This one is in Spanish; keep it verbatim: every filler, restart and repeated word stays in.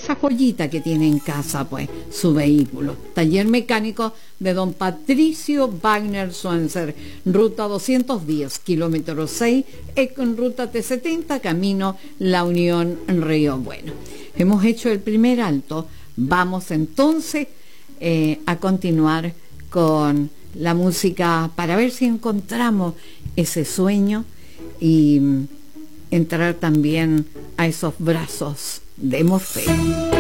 esa joyita que tiene en casa, pues, su vehículo. Taller mecánico de don Patricio Wagner Swenser, ruta doscientos diez, kilómetro seis, en ruta T setenta, camino La Unión, Río Bueno. Hemos hecho el primer alto, vamos entonces eh, a continuar con la música para ver si encontramos ese sueño y entrar también a esos brazos de Morfeo.